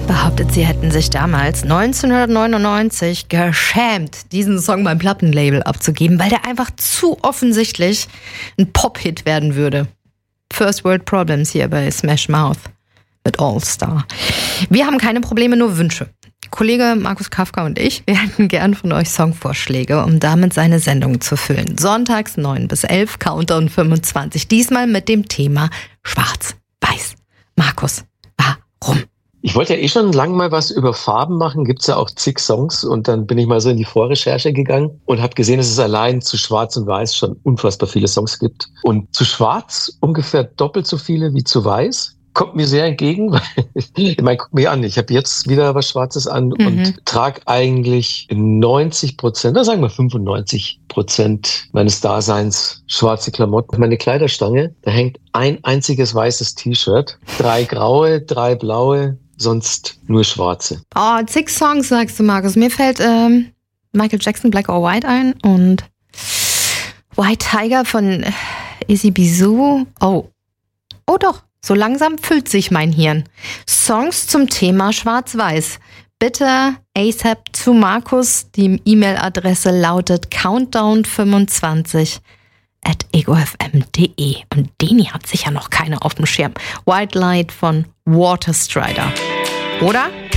behauptet, sie hätten sich damals 1999 geschämt, diesen Song beim Plattenlabel abzugeben, weil der einfach zu offensichtlich ein Pop-Hit werden würde. First World Problems hier bei Smash Mouth mit All Star. Wir haben keine Probleme, nur Wünsche. Kollege Markus Kafka und ich, wir hätten gern von euch Songvorschläge, um damit seine Sendung zu füllen. Sonntags 9 bis 11, Countdown 25. Diesmal mit dem Thema Schwarz-Weiß. Markus, warum? Ich wollte ja schon lange mal was über Farben machen, gibt's ja auch zig Songs und dann bin ich mal so in die Vorrecherche gegangen und habe gesehen, dass es allein zu Schwarz und Weiß schon unfassbar viele Songs gibt. Und zu Schwarz ungefähr doppelt so viele wie zu Weiß. Kommt mir sehr entgegen, weil ich meine, guck mir an, ich habe jetzt wieder was Schwarzes an und trage eigentlich 90%, oder sagen wir 95% meines Daseins schwarze Klamotten. Meine Kleiderstange, da hängt ein einziges weißes T-Shirt, 3 graue, 3 blaue, sonst nur schwarze. Oh, zig Songs, sagst du, Markus. Mir fällt Michael Jackson, Black or White ein und White Tiger von Izzy Bizou. Oh doch. So langsam füllt sich mein Hirn. Songs zum Thema Schwarz-Weiß. Bitte ASAP zu Markus. Die E-Mail-Adresse lautet countdown25@egofm.de. Und Deni hat sicher noch keine auf dem Schirm. White Light von Waterstrider. Oder?